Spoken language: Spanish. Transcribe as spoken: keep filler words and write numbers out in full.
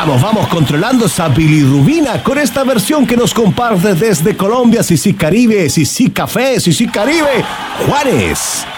Vamos, vamos controlando esa bilirrubina con esta versión que nos comparte desde Colombia, Sisí Caribe, Sisí Café, Sisí Caribe, Juanes.